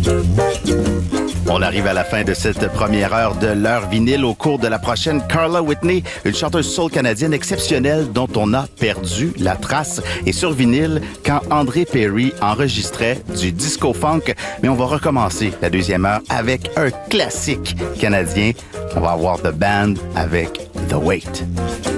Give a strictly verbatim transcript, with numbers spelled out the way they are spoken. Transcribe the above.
On arrive à la fin de cette première heure de l'heure vinyle. Au cours de la prochaine, Carla Whitney, une chanteuse soul canadienne exceptionnelle dont on a perdu la trace. Et sur vinyle, quand André Perry enregistrait du disco-funk. Mais on va recommencer la deuxième heure avec un classique canadien. On va avoir The Band avec The Wait.